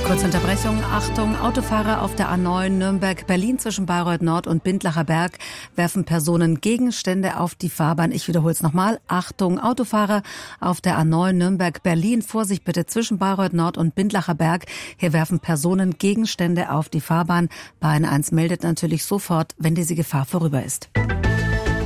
Kurze Unterbrechung. Achtung, Autofahrer auf der A9 Nürnberg-Berlin zwischen Bayreuth Nord und Bindlacher Berg werfen Personen Gegenstände auf die Fahrbahn. Ich wiederhole es nochmal. Achtung, Autofahrer auf der A9 Nürnberg-Berlin. Vorsicht bitte zwischen Bayreuth Nord und Bindlacher Berg. Hier werfen Personen Gegenstände auf die Fahrbahn. Bahn 1 meldet natürlich sofort, wenn diese Gefahr vorüber ist.